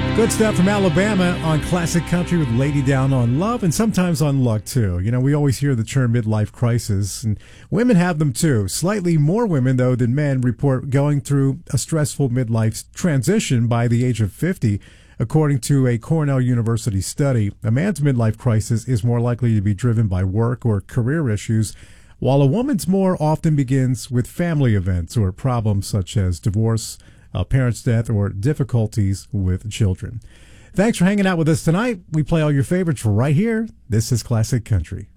Good stuff from Alabama on Classic Country with Lady Down on Love and sometimes on Luck, too. You know, we always hear the term midlife crisis, and women have them, too. Slightly more women, though, than men report going through a stressful midlife transition by the age of 50. According to a Cornell University study, a man's midlife crisis is more likely to be driven by work or career issues, while a woman's more often begins with family events or problems such as divorce, a parent's death, or difficulties with children. Thanks for hanging out with us tonight. We play all your favorites right here. This is Classic Country.